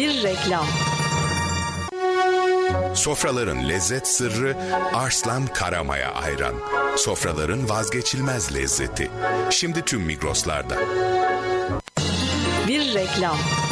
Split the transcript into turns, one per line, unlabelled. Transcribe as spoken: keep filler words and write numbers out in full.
Bir reklam.
Sofraların lezzet sırrı Arslan Karamaya Ayran. Sofraların vazgeçilmez lezzeti. Şimdi tüm Migros'larda.
Bir reklam.